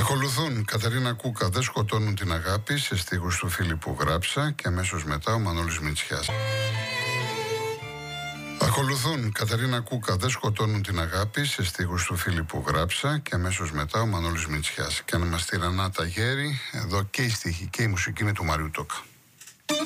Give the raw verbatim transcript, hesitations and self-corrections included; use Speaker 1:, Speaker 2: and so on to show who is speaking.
Speaker 1: Ακολουθούν Κατερίνα Κούκα, δεν σκοτώνουν την αγάπη, σε στίχους του Φίλιππου Γράψα, και αμέσως μετά ο Μανώλης Μητσιάς. Ακολουθούν Κατερίνα Κούκα, δεν σκοτώνουν την αγάπη, σε στίχους του Φίλιππου Γράψα, και αμέσως μετά ο Μανώλης Μητσιάς. Και αν μας τυραννά τα γέρη, εδώ και η στίχη και η μουσική είναι του Μαριού Τόκα.